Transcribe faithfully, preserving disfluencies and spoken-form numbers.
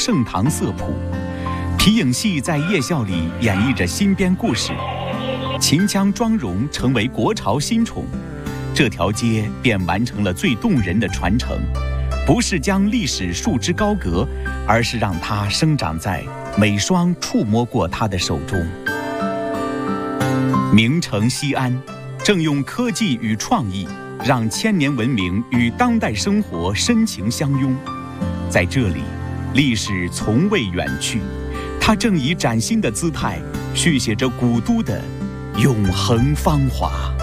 盛唐色谱。皮影戏在夜校里演绎着新编故事，秦腔妆容成为国潮新宠，这条街便完成了最动人的传承。不是将历史束之高阁，而是让它生长在每双触摸过它的手中。名城西安，正用科技与创意，让千年文明与当代生活深情相拥。在这里，历史从未远去，它正以崭新的姿态续写着古都的永恒芳华。